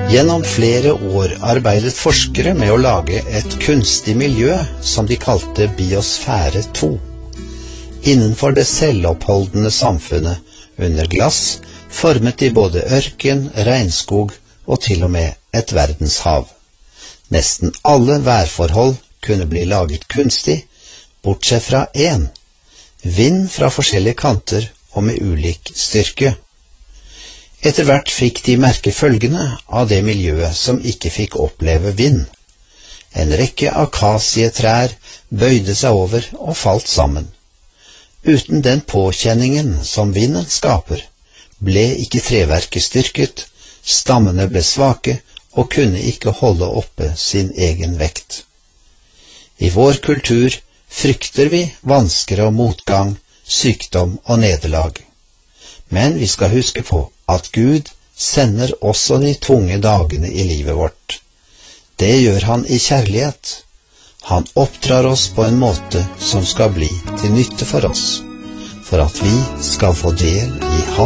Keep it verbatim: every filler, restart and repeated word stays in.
Gjennom flere år arbeidet forskere med å lage et kunstig miljø som de kalte biosfære to. Innenfor det selvoppholdende samfunnet under glass formet de både ørken, regnskog og til og med et verdenshav. Nesten alle værforhold kunne bli laget kunstig, bortsett fra én, vind fra forskjellige kanter og med ulik styrke. Etter hvert fikk de merke følgene av det miljøet som ikke fikk oppleve vind. En rekke akasietrær bøyde seg over og falt sammen. Uten den påkjenningen som vinden skaper, ble ikke treverket styrket, stammene ble svake og kunne ikke holde oppe sin egen vekt. I vår kultur frykter vi vansker og motgang, sykdom og nederlag. Men vi skal huske på at Gud sender også de tunge dagene i livet vårt. Det gjør han i kjærlighet. Han oppdrar oss på en måte som skal bli til nytte for oss, for at vi skal få del i hans